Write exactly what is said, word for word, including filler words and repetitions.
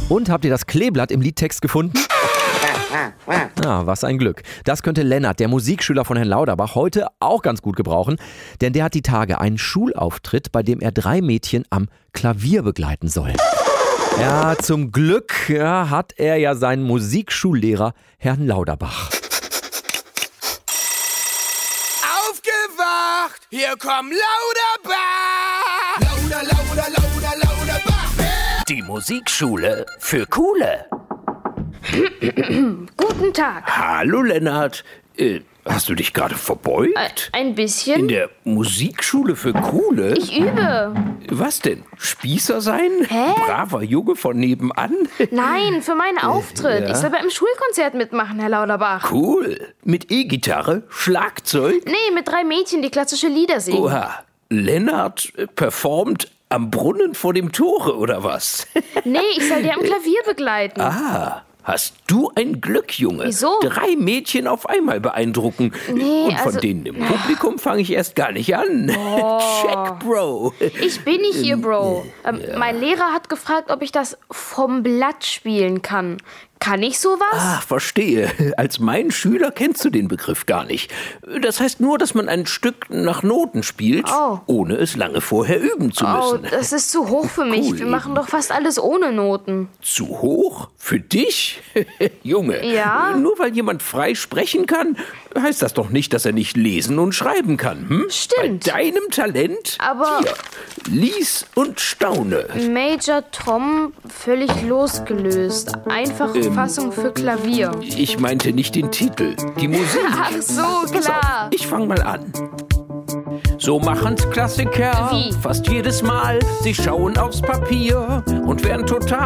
Und habt ihr das Kleeblatt im Liedtext gefunden? Ah, was ein Glück. Das könnte Lennart, der Musikschüler von Herrn Lauterbach, heute auch ganz gut gebrauchen. Denn der hat die Tage einen Schulauftritt, bei dem er drei Mädchen am Klavier begleiten soll. Ja, zum Glück ja, hat er ja seinen Musikschullehrer, Herrn Lauterbach. Aufgewacht! Hier kommt Lauterbach! Lauter, lauter, lauter, Lauterbach! Die Musikschule für Coole. Guten Tag. Hallo Lennart. Äh, hast du dich gerade verbeugt? Äh, ein bisschen. In der Musikschule für Coole? Ich übe. Was denn? Spießer sein? Hä? Braver Junge von nebenan? Nein, für meinen Auftritt. Ja. Ich soll beim Schulkonzert mitmachen, Herr Lauterbach. Cool. Mit E-Gitarre? Schlagzeug? Nee, mit drei Mädchen, die klassische Lieder singen. Oha. Lennart äh, performt am Brunnen vor dem Tore, oder was? Nee, ich soll die am Klavier begleiten. Ah. Hast du ein Glück, Junge? Wieso? Drei Mädchen auf einmal beeindrucken. Nee, Und von also- denen im Publikum fange ich erst gar nicht an. Oh. Check, Bro. Ich bin nicht Ihr Bro. Ähm, Mein Lehrer hat gefragt, ob ich das vom Blatt spielen kann. Kann ich sowas? Ah, verstehe. Als mein Schüler kennst du den Begriff gar nicht. Das heißt nur, dass man ein Stück nach Noten spielt, Oh. ohne es lange vorher üben zu Oh, müssen. das ist zu hoch für mich. Cool. Wir machen doch fast alles ohne Noten. Zu hoch? Für dich? Junge, Ja? nur weil jemand frei sprechen kann, heißt das doch nicht, dass er nicht lesen und schreiben kann. Hm? Stimmt. Bei deinem Talent? Aber- Hier, lies und staune. Major Tom, völlig losgelöst. Einfache Fassung für Klavier. Ich meinte nicht den Titel, die Musik. Ach so, Pass klar. auf, ich fang mal an. So machen's Klassiker Wie? fast jedes Mal. Sie schauen aufs Papier und werden total